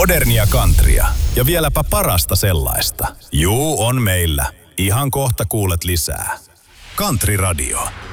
Modernia countrya ja vieläpä parasta sellaista. Juu, on meillä. Ihan kohta kuulet lisää. Country Radio.